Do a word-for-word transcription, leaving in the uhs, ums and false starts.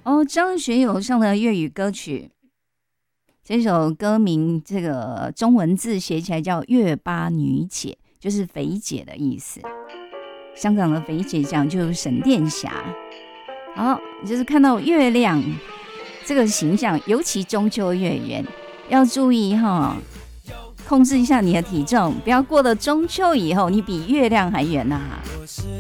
哦，张学友唱的粤语歌曲，这首歌名这个中文字写起来叫月巴女姐，就是肥姐的意思。香港的肥姐讲就是沈殿霞。好，就是看到月亮这个形象，尤其中秋月圆，要注意哈，控制一下你的体重，不要过了中秋以后，你比月亮还圆呐、啊。